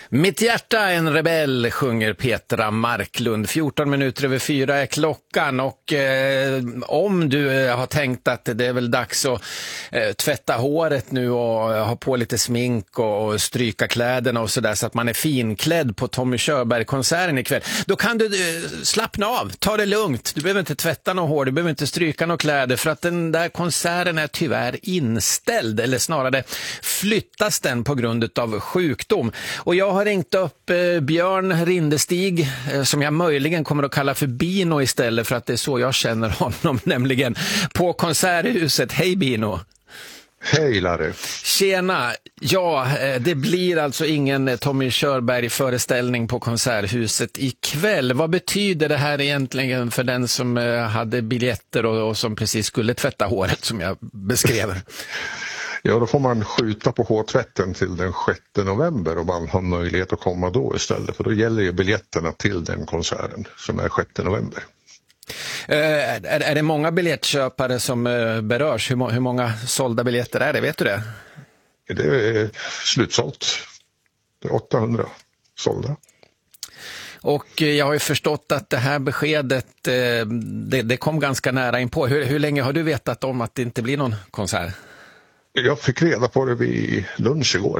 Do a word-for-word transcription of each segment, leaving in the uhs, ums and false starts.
Mitt hjärta är en rebell, sjunger Petra Marklund. fjorton minuter över fyra är klockan och eh, om du eh, har tänkt att det är väl dags att eh, tvätta håret nu och ha på lite smink och, och stryka kläderna och sådär så att man är finklädd på Tommy Körberg-konserten ikväll, då kan du eh, slappna av, ta det lugnt. Du behöver inte tvätta något hår, du behöver inte stryka några kläder för att den där konserten är tyvärr inställd, eller snarare flyttas den på grund av sjukdom. Och jag har ringt upp eh, Björn Rindestig eh, som jag möjligen kommer att kalla för Bino istället, för att det är så jag känner honom, nämligen på Konserthuset. Hej Bino! Hej Larry! Tjena! Ja, eh, det blir alltså ingen Tommy Körberg-föreställning på Konserthuset ikväll. Vad betyder det här egentligen för den som eh, hade biljetter och, och som precis skulle tvätta håret som jag beskrev? Ja, då får man skjuta på hårtvätten till den sjätte november och man har möjlighet att komma då istället. För då gäller ju biljetterna till den konserten som är sjätte november. Uh, är, är det många biljettköpare som uh, berörs? Hur, må- hur många sålda biljetter är det? Vet du det? Det är slutsålt. Det är åttahundra sålda. Och uh, jag har ju förstått att det här beskedet uh, det, det kom ganska nära in på. Hur, hur länge har du vetat om att det inte blir någon konsert? Jag fick reda på det vid lunch igår.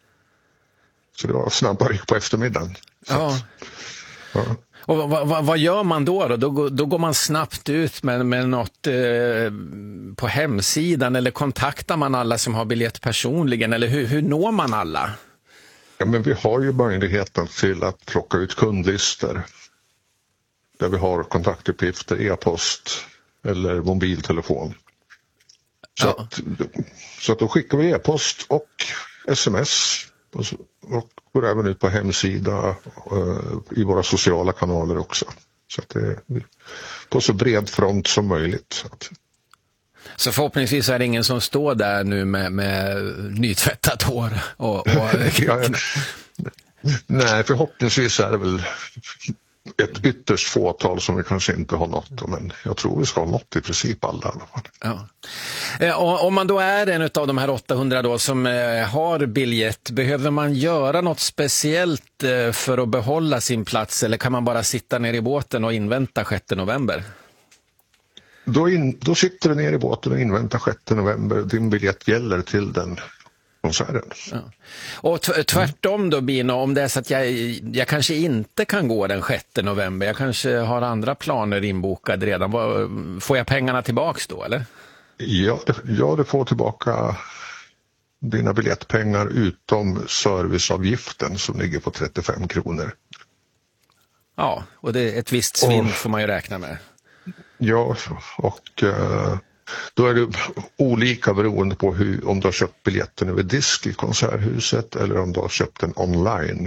Så det var snabbare på eftermiddagen. Så Ja. att, ja. Och vad, vad, vad gör man då? Då, då, då går man snabbt ut med, med något eh, på hemsidan, eller kontaktar man alla som har biljett personligen, eller hur, hur når man alla? Ja, men vi har ju möjligheten till att plocka ut kundlistor där vi har kontaktuppgifter, e-post eller mobiltelefon. Så, Ja. att, så att då skickar vi e-post och sms och, så, och går även ut på hemsida uh, i våra sociala kanaler också. Så att det är på så bred front som möjligt. Så, att... så förhoppningsvis är det ingen som står där nu med, med nytvättat hår och, och... ja, nej, förhoppningsvis är det väl ett ytterst fåtal som vi kanske inte har nått, men jag tror vi ska ha nått i princip alla i alla fall. Ja. Eh, och, om man då är en av de här åttahundra då som eh, har biljett, behöver man göra något speciellt eh, för att behålla sin plats, eller kan man bara sitta ner i båten och invänta sjätte november? Då, in, då sitter du ner i båten och inväntar sjätte november. Din biljett gäller till den konserten. Ja. Och t- tvärtom då Bino, om det är så att jag, jag kanske inte kan gå den sjätte november, jag kanske har andra planer inbokade redan, Vad, får jag pengarna tillbaks då eller? Ja, det, ja, du får tillbaka dina biljettpengar utom serviceavgiften som ligger på trettiofem kronor. Ja, och det, ett visst svinn och, får man ju räkna med. Ja, och uh, då är det olika beroende på hur, om du har köpt biljetten över disk i Konserthuset eller om du har köpt den online.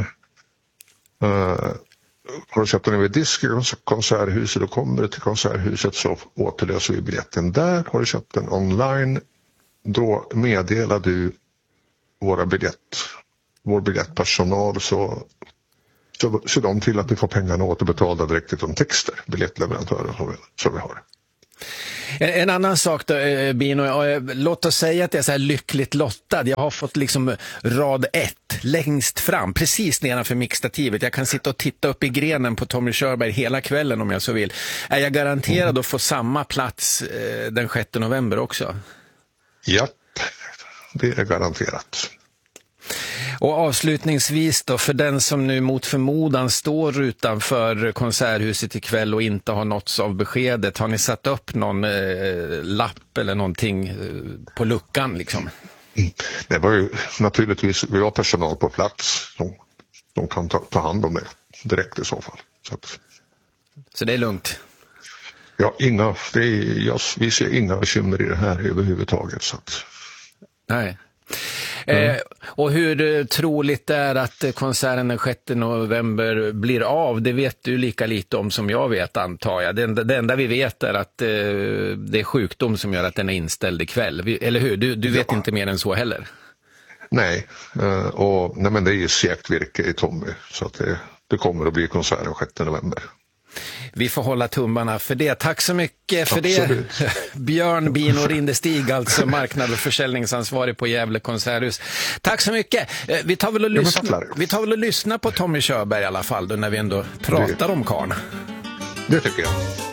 Uh, har du köpt den över disk i Konserthuset och kommer du till Konserthuset så återlöser vi biljetten där. Har du köpt den online, då meddelar du våra biljett, vår biljettpersonal så så ser de till att vi får pengarna återbetalda direkt från Texter, biljettleverantörer som vi har. En annan sak då, Bino, låt oss säga att jag är så här lyckligt lottad. Jag har fått liksom rad ett längst fram, precis nedanför mixstativet. Jag kan sitta och titta upp i grenen på Tommy Körberg hela kvällen om jag så vill. Är jag garanterad mm. att få samma plats den sjätte november också? Ja, det är garanterat. Och avslutningsvis då, för den som nu mot förmodan står utanför Konserthuset ikväll och inte har nåtts av beskedet, har ni satt upp någon eh, lapp eller någonting eh, på luckan liksom? Mm. Det var ju naturligtvis, vi har personal på plats som, som kan ta, ta hand om det direkt i så fall. Så, att, så det är lugnt? Ja, inga, det är, jag, vi ser inga bekymmer i det här överhuvudtaget. Så att... Nej. Mm. Eh, och hur troligt är att konserten den sjätte november blir av, det vet du lika lite om som jag vet, antar jag. Det enda, det enda vi vet är att eh, det är sjukdom som gör att den är inställd ikväll. Vi, eller hur? Du, du vet ja. inte mer än så heller? Nej, eh, och, nej men det är ju segt virke i Tommy, så att det, det kommer att bli konsert den sjätte november. Vi får hålla tummarna för det. Tack så mycket för Absolut. det. Björn Bino Rindestig, alltså marknad- och försäljningsansvarig på Gävle konserthus. Tack så mycket. Vi tar väl och lyssna, vi tar väl och lyssna på Tommy Körberg i alla fall då, när vi ändå pratar det, om karn. Det tycker jag.